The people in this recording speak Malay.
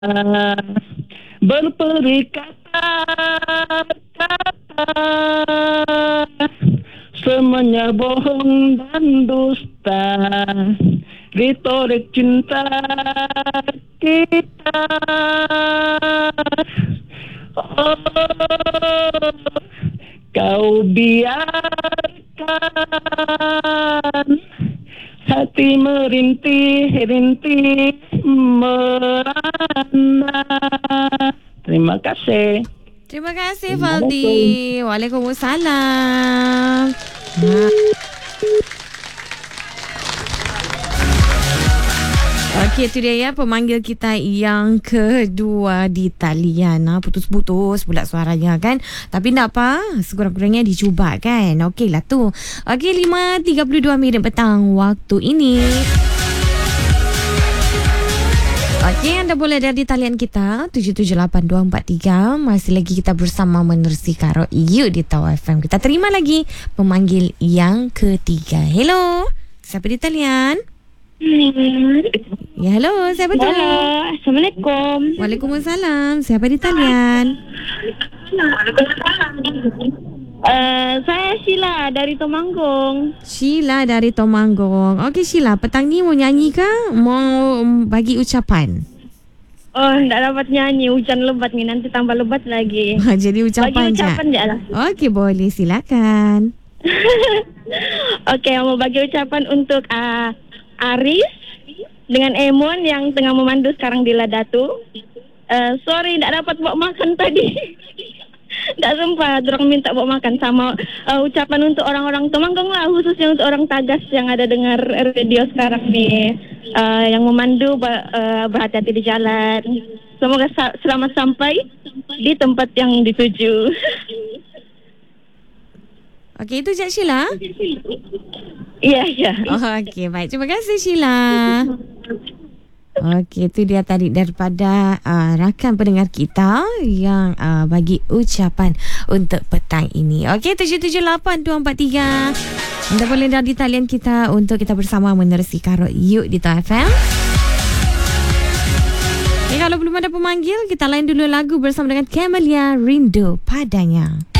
berperikata-kata, semuanya bohong dan dusta, retorik cinta kita. Oh, kau biarkan hati merintih-rintih merana. Terima kasih. Terima kasih Faldi. Waalaikumsalam. Okey, itu dia ya pemanggil kita yang kedua di talian. Putus-putus pula suaranya kan. Tapi tak apa, sekurang-kurangnya dicuba kan. Okey lah tu. Okey, 5.32 minit petang waktu ini. Okey, anda boleh ada di talian kita 778243. Masih lagi kita bersama menerusi Karo You di Tawau FM. Kita terima lagi pemanggil yang ketiga. Hello, siapa di talian? Ya, hello, siapa tu? Halo, Assalamualaikum. Waalaikumsalam, siapa di talian? Saya Sheila dari Temanggung. Sheila dari Temanggung. Okey Sheila, petang ni mau nyanyi ke? Mau bagi ucapan? Oh, tak dapat nyanyi. Hujan lebat ni, nanti tambah lebat lagi. Jadi ucapan je. Bagi ucapan je lah. Okey, boleh, silakan. Okey, mau bagi ucapan untuk Aris dengan Emon yang tengah memandu sekarang di Ladatu. Sorry, tak dapat bawa makan tadi. Tak sempat, orang minta bawa makan. Sama ucapan untuk orang-orang Temanggung lah, khususnya untuk orang Tagas yang ada dengar radio sekarang ni, yang memandu, berhati-hati di jalan. Semoga selamat sampai di tempat yang dituju. Okey, itu je Sheila. Ya, ya. Oh, okey, baik. Terima kasih Sheila. Okey, itu dia tadi daripada rakan pendengar kita yang bagi ucapan untuk petang ini. Okey, 778243. Anda boleh dah di talian kita untuk kita bersama menerusi Karo You di Tawau FM. Kalau belum ada pemanggil, kita lain dulu lagu bersama dengan Camelia, Rindu Padanya.